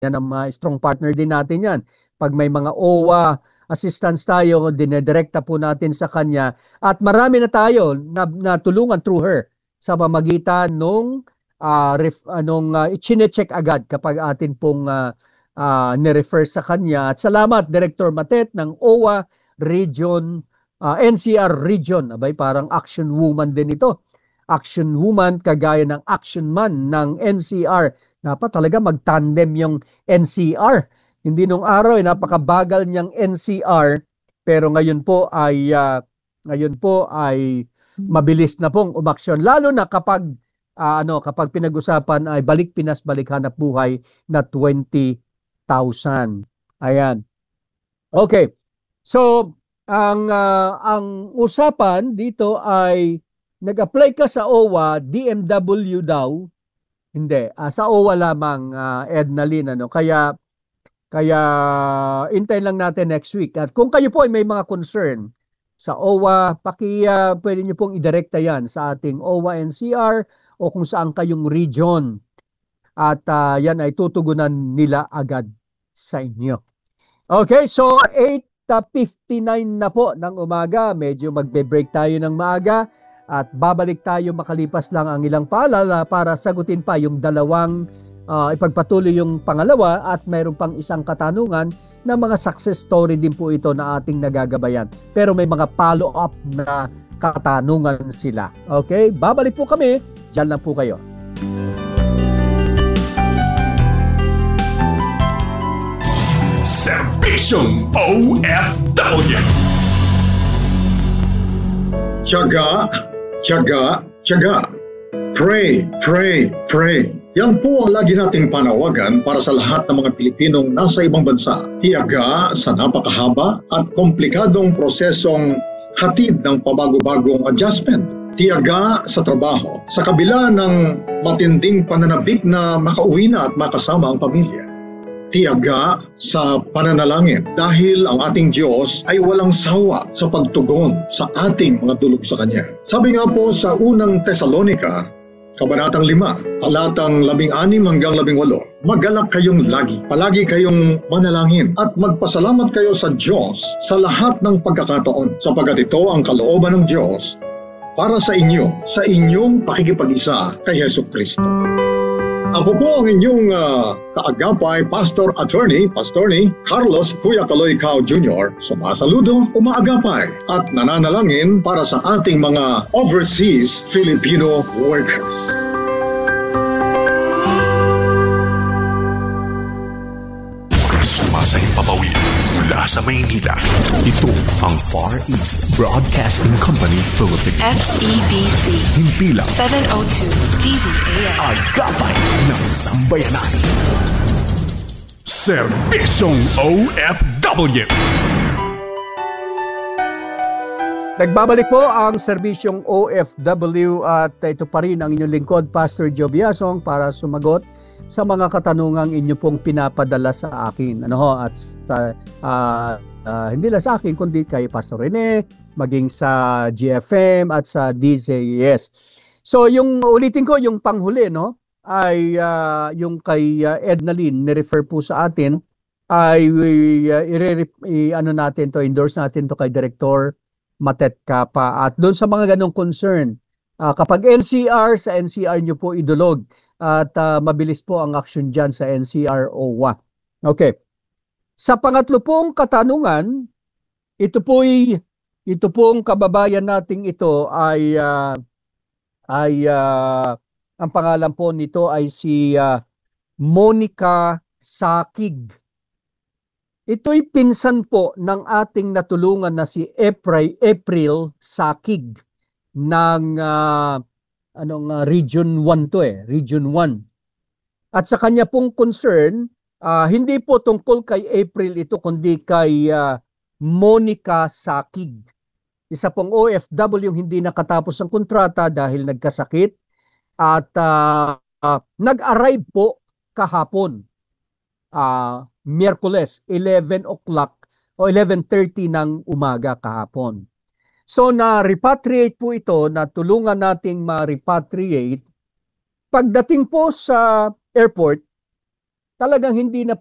Yan ang mga strong partner din natin yan. Pag may mga OWA assistance tayo, dinedirekta po natin sa kanya. At marami na tayo na tulungan through her sa pamagitan nung i-check agad kapag atin pong nirefer sa kanya. At salamat, Director Matet ng OWA Region, NCR Region. Abay, parang action woman din ito. Action woman kagaya ng action man ng NCR. Dapat talaga mag-tandem yung NCR. Hindi nung araw napakabagal niyang NCR, pero ngayon po ay mabilis na pong umaksyon, lalo na kapag pinag-usapan ay balik Pinas balik hanap buhay na 20,000. Ayan. Okay. So ang usapan dito ay nag-apply ka sa OWA, DMW daw. Hindi, sa OWA lamang, Edna Lynn, Kaya hintayin lang natin next week. At kung kayo po ay may mga concern sa OWA, pwede niyo pong idirekta yan sa ating OWA NCR o kung saan kayong region. At yan ay tutugunan nila agad sa inyo. Okay, so 8:59 na po ng umaga. Medyo magbe-break tayo ng maaga at babalik tayo makalipas lang ang ilang paalala para sagutin pa yung dalawang ipagpatuloy yung pangalawa at mayroon pang isang katanungan na mga success story din po ito na ating nagagabayan. Pero may mga follow-up na katanungan sila. Okay? Babalik po kami. Diyan lang po kayo. Serbisyong OFW. Tiyaga, tiyaga, tiyaga. Pray, pray, pray. Yan po ang lagi nating panawagan para sa lahat ng mga Pilipinong nasa ibang bansa. Tiyaga sa napakahaba at komplikadong prosesong hatid ng pabago-bagong adjustment. Tiyaga sa trabaho sa kabila ng matinding pananabik na makauwi na at makasama ang pamilya. Tiyaga sa pananalangin dahil ang ating Diyos ay walang sawa sa pagtugon sa ating mga dulog sa Kanya. Sabi nga po sa unang Tesalonica, Kabanatang 5, talatang 16 hanggang 18, magalak kayong lagi, palagi kayong manalangin at magpasalamat kayo sa Diyos sa lahat ng pagkakataon, sapagkat ito ang kalooban ng Diyos para sa inyo, sa inyong pakikipag-isa kay Hesus Kristo. Ako po ang inyong kaagapay, Pastor Attorney Carlos Kuya Kaloy Cao Jr. Sumasaludo, umaagapay at nananalangin para sa ating mga overseas Filipino workers. Sumasayang papawid mula sa Maynila. Ito ang Far East Broadcasting Company Philippines. FEBC. Himpilang 702 DZAM. Agapay ng Sambayanan. Serbisyong OFW. Nagbabalik po ang serbisyong OFW at ito pa rin ang inyong lingkod, Pastor Joe Biasong, para sumagot sa mga katanungang inyo pong pinapadala sa akin. At hindi lang sa akin, kundi kay Pastor Rene, maging sa GFM at sa DZAS. So ulitin ko yung panghuli, ay yung kay Edna Lynn, ni-refer po sa atin, ay endorse natin to kay Director Matet Capa. At doon sa mga ganong concern, kapag NCR, sa NCR nyo po idulog at mabilis po ang action dyan sa NCR OWA. Okay. Sa pangatlo pong katanungan, ito pong kababayan nating ito ay ang pangalan po nito ay si Monica Sakig. Ito'y pinsan po ng ating natulungan na si April Sakig ng Region 1 Region 1. At sa kanya pong concern, hindi po tungkol kay April ito, kundi kay Monica Sakig. Isa pong OFW yung hindi nakatapos ang kontrata dahil nagkasakit at nag-arrive po kahapon, Miyerkules, 11 o'clock o 11:30 ng umaga kahapon. So na-repatriate po ito, natulungan nating ma-repatriate. Pagdating po sa airport, talagang hindi na